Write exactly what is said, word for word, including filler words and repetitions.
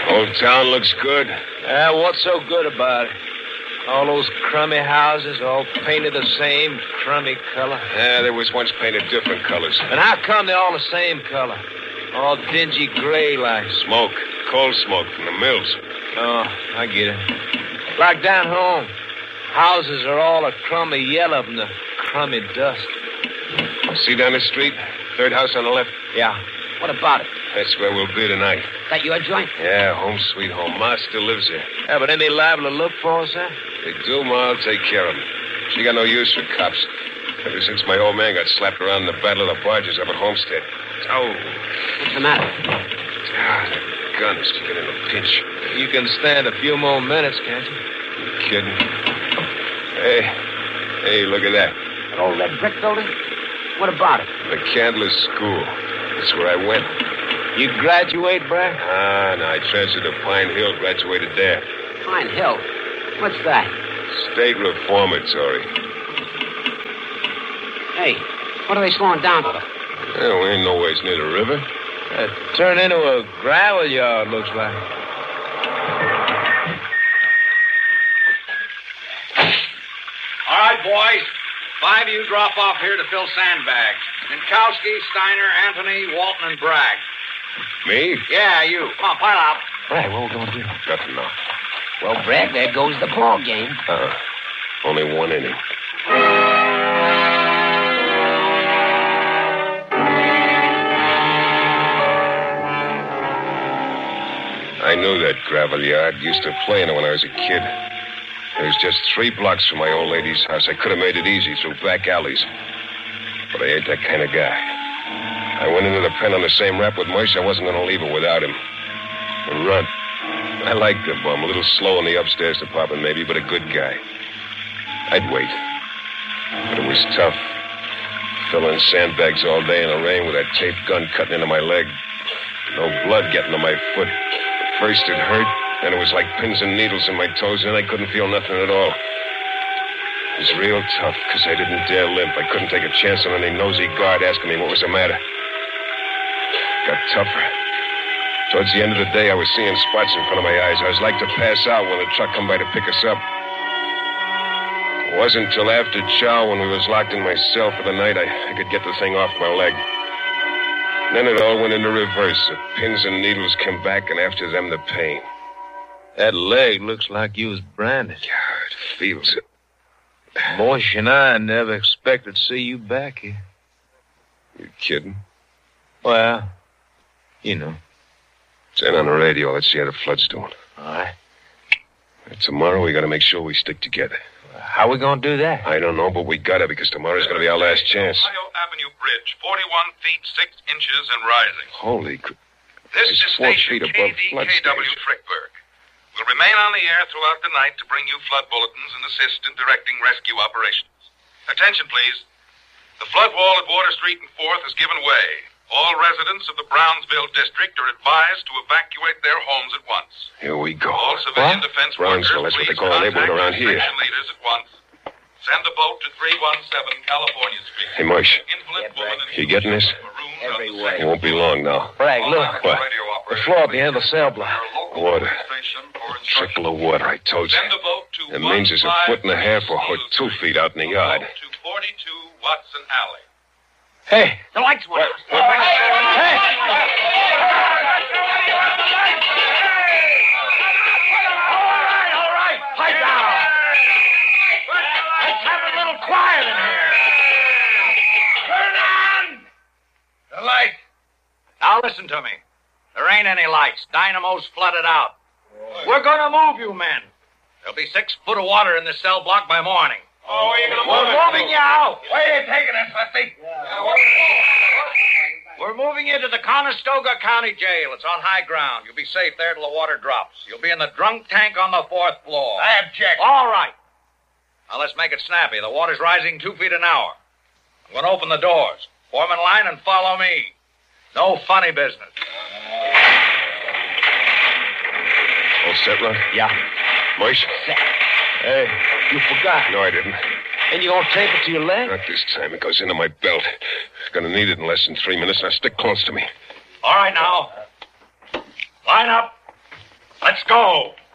Old town looks good. Uh, what's so good about it? All those crummy houses, all painted the same crummy color. Yeah, they was once painted different colors. And how come they're all the same color? All dingy gray like. Smoke. Coal smoke from the mills. Oh, I get it. Like down home. Houses are all a crummy yellow from the crummy dust. See down the street? Third house on the left? Yeah. What about it? That's where we'll be tonight. That your joint? Yeah, home sweet home. Ma still lives there. Yeah, but ain't they liable to look for us, huh? They do, Ma. I'll take care of them. She got no use for cops. Ever since my old man got slapped around in the Battle of the Barges up at Homestead. Oh. What's the matter? Ah, that gun is to get in a pinch. You can stand a few more minutes, can't you? You kidding? Hey. Hey, look at that. That old red brick building? What about it? The Candler School. That's where I went. You graduate, Brad? Ah, no, I transferred to Pine Hill, graduated there. Pine Hill? What's that? State Reformatory. Hey, what are they slowing down for? Yeah, we ain't no ways near the river. It turned into a gravel yard, looks like. All right, boys. Five of you drop off here to fill sandbags. Minkowski, Steiner, Anthony, Walton, and Bragg. Me? Yeah, you. Come on, pile out. Brad, what are we going to do? Nothing, no. Well, Bragg, there goes the ball game. Uh-uh. Only one inning. I knew that gravel yard. Used to play in it when I was a kid. It was just three blocks from my old lady's house. I could have made it easy through back alleys. But I ain't that kind of guy. I went into the pen on the same rap with Moish. I wasn't going to leave her without him. And Runt. I liked the bum. A little slow in the upstairs department, maybe, but a good guy. I'd wait. But it was tough. Filling sandbags all day in the rain with that taped gun cutting into my leg. No blood getting to my foot. First it hurt, then it was like pins and needles in my toes, and I couldn't feel nothing at all. It was real tough, because I didn't dare limp. I couldn't take a chance on any nosy guard asking me what was the matter. Got tougher. Towards the end of the day, I was seeing spots in front of my eyes. I was like to pass out when the truck come by to pick us up. It wasn't until after chow, when we was locked in my cell for the night, I, I could get the thing off my leg. Then it all went into reverse. The pins and needles came back, and after them, the pain. That leg looks like you was branded. Yeah, it feels it. Moish and I never expected to see you back here. You kidding? Well, you know. Turn on the radio. Let's see how the flood's doing. All right. Tomorrow, we got to make sure we stick together. How we going to do that? I don't know, but we got to, because tomorrow's going to be our last chance. Ohio Avenue Bridge, forty-one feet, six inches and rising. Holy... Cr- This It's is four station feet K above D flood K W stage. Frickburg. We'll remain on the air throughout the night to bring you flood bulletins and assist in directing rescue operations. Attention, please. The flood wall at Water Street and fourth has given way. All residents of the Brownsville district are advised to evacuate their homes at once. Here we go. All civilian What? defense Brownsville, workers, that's what they please call our neighborhood contact around here. section leaders at once. Send the boat to three one seven California Street. Hey, Moish, Invalid Yeah, woman Bragg. and you getting this? marooned Every on the way. It won't be long now. Bragg, look. What? The floor at the end of the cell block. Water. Trickle of water, I told you. Send the boat to It means there's a foot and a half or two feet out in the yard. To forty-two Watson Alley. Hey, The lights went out. hey! All right, pipe down. Let's have a little quiet in here. Turn on the light. Now listen to me. There ain't any lights. Dynamo's flooded out. We're going to move you men. There'll be six foot of water in this cell block by morning. Oh, where are you going We're moving you out. Where are you taking us, Lefty? We're moving you to the Conestoga County Jail. It's on high ground. You'll be safe there till the water drops. You'll be in the drunk tank on the fourth floor. I object. All right. Now let's make it snappy. The water's rising two feet an hour. I'm going to open the doors. Form in line and follow me. No funny business. All set, Ron? Yeah. Moish? Hey, you forgot. No, I didn't. And you going to tape it to your leg? Not this time. It goes into my belt. Gonna need it in less than three minutes. Now stick close to me. All right, now. Line up. Let's go.